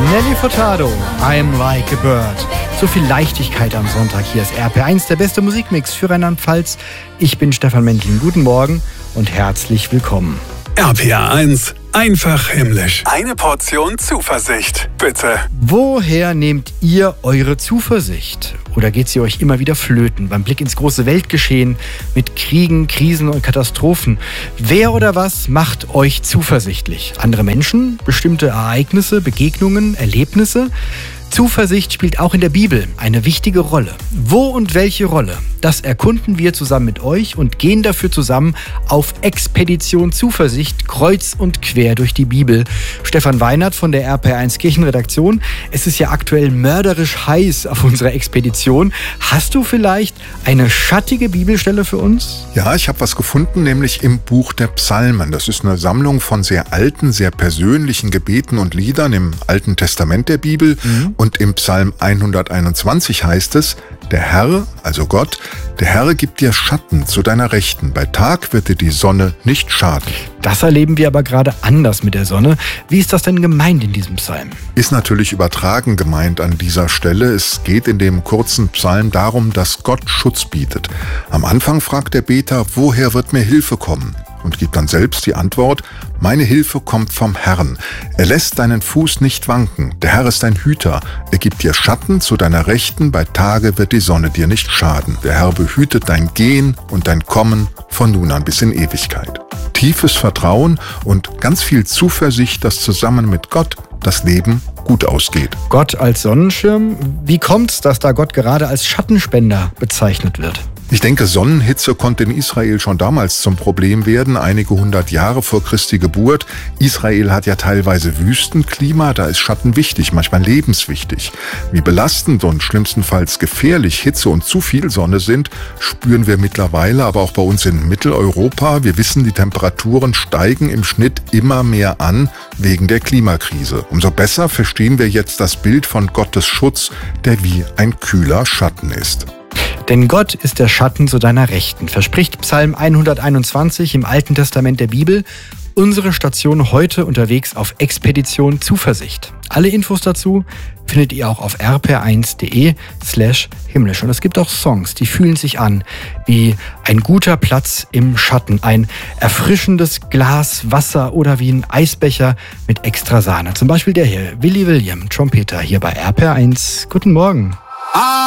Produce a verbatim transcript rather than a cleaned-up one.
Nelly Furtado, I'm Like a Bird. So viel Leichtigkeit am Sonntag. Hier ist R P R eins, der beste Musikmix für Rheinland-Pfalz. Ich bin Stefan Mendling. Guten Morgen und herzlich willkommen. R P R eins, einfach himmlisch. Eine Portion Zuversicht, bitte. Woher nehmt ihr eure Zuversicht? Oder geht sie euch immer wieder flöten beim Blick ins große Weltgeschehen mit Kriegen, Krisen und Katastrophen? Wer oder was macht euch zuversichtlich? Andere Menschen? Bestimmte Ereignisse, Begegnungen, Erlebnisse? Zuversicht spielt auch in der Bibel eine wichtige Rolle. Wo und welche Rolle? Das erkunden wir zusammen mit euch und gehen dafür zusammen auf Expedition Zuversicht, kreuz und quer durch die Bibel. Stefan Weinert von der R P R eins Kirchenredaktion. Es ist ja aktuell mörderisch heiß auf unserer Expedition. Hast du vielleicht eine schattige Bibelstelle für uns? Ja, ich habe was gefunden, nämlich im Buch der Psalmen. Das ist eine Sammlung von sehr alten, sehr persönlichen Gebeten und Liedern im Alten Testament der Bibel. Mhm. Und im Psalm hunderteinundzwanzig heißt es: Der Herr, also Gott, der Herr gibt dir Schatten zu deiner Rechten. Bei Tag wird dir die Sonne nicht schaden. Das erleben wir aber gerade anders mit der Sonne. Wie ist das denn gemeint in diesem Psalm? Ist natürlich übertragen gemeint an dieser Stelle. Es geht in dem kurzen Psalm darum, dass Gott Schutz bietet. Am Anfang fragt der Beter: Woher wird mir Hilfe kommen? Und gibt dann selbst die Antwort: Meine Hilfe kommt vom Herrn. Er lässt deinen Fuß nicht wanken. Der Herr ist dein Hüter. Er gibt dir Schatten zu deiner Rechten. Bei Tage wird die Sonne dir nicht schaden. Der Herr behütet dein Gehen und dein Kommen von nun an bis in Ewigkeit. Tiefes Vertrauen und ganz viel Zuversicht, dass zusammen mit Gott das Leben gut ausgeht. Gott als Sonnenschirm? Wie kommt's, dass da Gott gerade als Schattenspender bezeichnet wird? Ich denke, Sonnenhitze konnte in Israel schon damals zum Problem werden, einige hundert Jahre vor Christi Geburt. Israel hat ja teilweise Wüstenklima, da ist Schatten wichtig, manchmal lebenswichtig. Wie belastend und schlimmstenfalls gefährlich Hitze und zu viel Sonne sind, spüren wir mittlerweile, aber auch bei uns in Mitteleuropa. Wir wissen, die Temperaturen steigen im Schnitt immer mehr an wegen der Klimakrise. Umso besser verstehen wir jetzt das Bild von Gottes Schutz, der wie ein kühler Schatten ist. Denn Gott ist der Schatten zu deiner Rechten, verspricht Psalm hunderteinundzwanzig im Alten Testament der Bibel. Unsere Station heute unterwegs auf Expedition Zuversicht. Alle Infos dazu findet ihr auch auf r p r eins punkt d e slash himmlisch. Und es gibt auch Songs, die fühlen sich an wie ein guter Platz im Schatten, ein erfrischendes Glas Wasser oder wie ein Eisbecher mit extra Sahne. Zum Beispiel der hier, Willy William, Trompeter, hier bei R P R eins. Guten Morgen.